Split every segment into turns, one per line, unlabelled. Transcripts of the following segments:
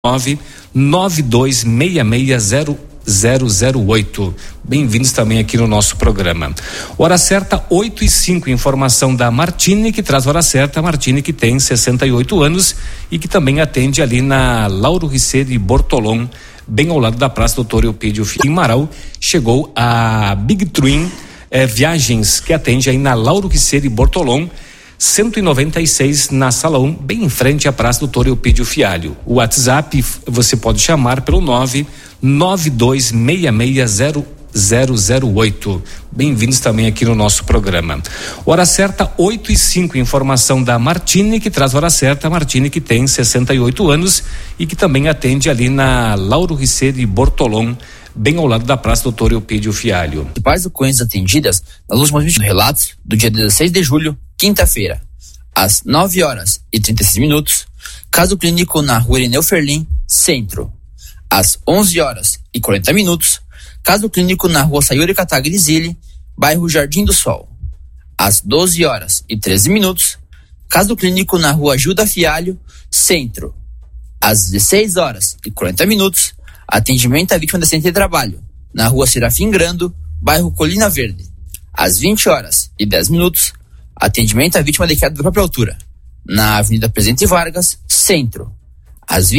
992660008. Bem-vindos também aqui no nosso programa. Hora certa, 8:05, informação da Martini, que traz hora certa. A Martini, que tem 68 anos e que também atende ali na Lauro Riccieri Bortolom, bem ao lado da Praça Doutor Eupídio Filho. Em Marau, chegou a Big Twin Viagens, que atende aí na Lauro Riccieri Bortolom, 196 na Sala 1, bem em frente à Praça Doutor Eupídio Fialho. O WhatsApp você pode chamar pelo 992660008. Bem-vindos também aqui no nosso programa. Hora certa, 8:05, informação da Martini, que traz hora certa. A Martini, que tem 68 anos e que também atende ali na Lauro Riccieri Bortolom, bem ao lado da Praça Doutor Eupídio Fialho.
Principais ocorrências atendidas nas últimas 20 relatos do dia 16 de julho, quinta-feira, às 9h36, caso clínico na Rua Irineu Ferlim, Centro. Às 11h40, caso clínico na Rua Sayuri Catagrisile, bairro Jardim do Sol. Às 12h13, caso clínico na Rua Gilda Fialho, Centro. Às 16h40, atendimento à vítima de acidente de trabalho, na Rua Serafim Grando, bairro Colina Verde. Às 20h10, atendimento à vítima de queda da própria altura, na Avenida Presidente Vargas, Centro. Às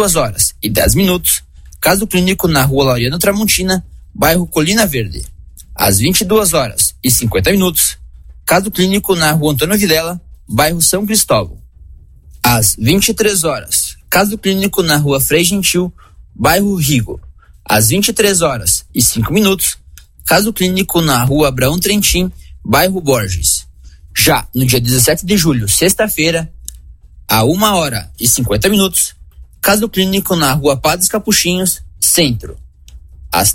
22h10, caso clínico na Rua Laureano Tramontina, bairro Colina Verde. Às 22h50, caso clínico na Rua Antônio Vilela, bairro São Cristóvão. Às 23h, caso clínico na Rua Frei Gentil, bairro Rigo. Às 23h05, caso clínico na Rua Abraão Trentin, bairro Borges. Já no dia 17 de julho, sexta-feira, a 1h50, caso clínico na Rua Padres Capuchinhos, Centro. Às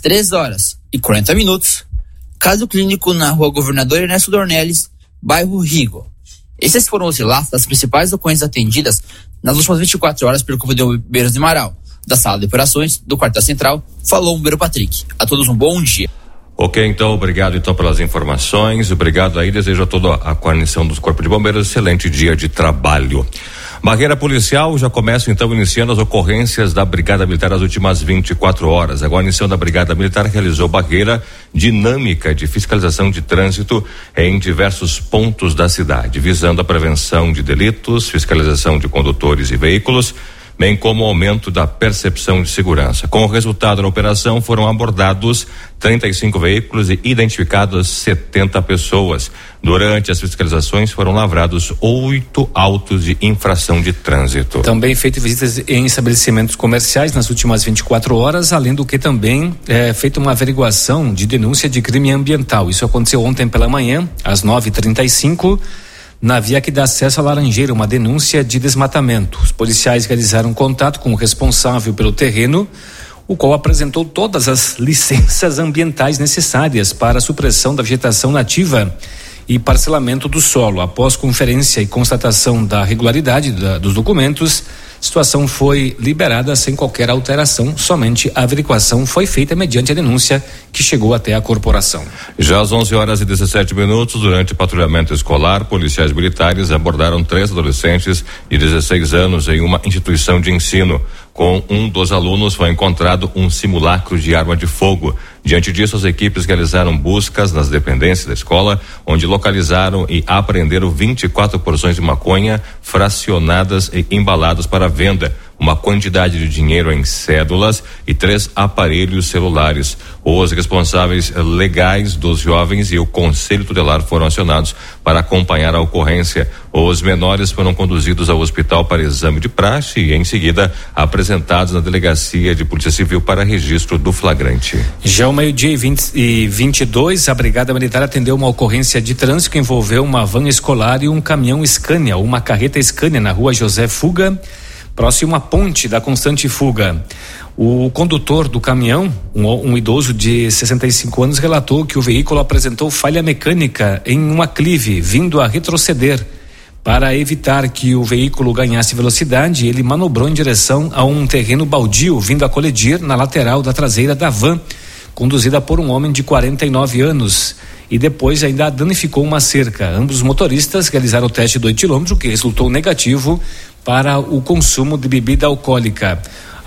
3h40, caso clínico na Rua Governador Ernesto Dornelles, bairro Rigo. Esses foram os relatos das principais ocorrências atendidas nas últimas 24 horas pelo Corpo de Bombeiros de Marau. Da Sala de Operações do Quartel Central, falou o bombeiro Patrick. A todos um bom dia.
Ok, então, obrigado pelas informações, obrigado aí, desejo a toda a guarnição dos Corpos de Bombeiros excelente dia de trabalho. Barreira policial já começa então iniciando as ocorrências da Brigada Militar nas últimas 24 horas. A guarnição da Brigada Militar realizou barreira dinâmica de fiscalização de trânsito em diversos pontos da cidade, visando a prevenção de delitos, fiscalização de condutores e veículos, bem como o aumento da percepção de segurança. Com o resultado da operação, foram abordados 35 veículos e identificadas 70 pessoas. Durante as fiscalizações, foram lavrados 8 autos de infração de trânsito.
Também feitas visitas em estabelecimentos comerciais nas últimas 24 horas, além do que também feita uma averiguação de denúncia de crime ambiental. Isso aconteceu ontem pela manhã, às 9h35, na via que dá acesso à Laranjeira, uma denúncia de desmatamento. Os policiais realizaram contato com o responsável pelo terreno, o qual apresentou todas as licenças ambientais necessárias para a supressão da vegetação nativa e parcelamento do solo. Após conferência e constatação da regularidade dos documentos, a situação foi liberada sem qualquer alteração, somente a averiguação foi feita mediante a denúncia que chegou até a corporação.
Já às 11h17, durante o patrulhamento escolar, policiais militares abordaram 3 adolescentes de 16 anos em uma instituição de ensino. Com um dos alunos foi encontrado um simulacro de arma de fogo. Diante disso, as equipes realizaram buscas nas dependências da escola, onde localizaram e apreenderam 24 porções de maconha fracionadas e embaladas para venda, uma quantidade de dinheiro em cédulas e 3 aparelhos celulares. Os responsáveis legais dos jovens e o Conselho Tutelar foram acionados para acompanhar a ocorrência. Os menores foram conduzidos ao hospital para exame de praxe e, em seguida, apresentados na Delegacia de Polícia Civil para registro do flagrante.
Já ao meio-dia e 22, a Brigada Militar atendeu uma ocorrência de trânsito que envolveu uma van escolar e um caminhão Scania, uma carreta Scania na Rua José Fuga, próximo à ponte da Constante Fuga. O condutor do caminhão, um idoso de 65 anos, relatou que o veículo apresentou falha mecânica em um aclive, vindo a retroceder. Para evitar que o veículo ganhasse velocidade, ele manobrou em direção a um terreno baldio, vindo a colidir na lateral da traseira da van, conduzida por um homem de 49 anos, e depois ainda danificou uma cerca. Ambos os motoristas realizaram o teste do etilômetro, que resultou negativo para o consumo de bebida alcoólica.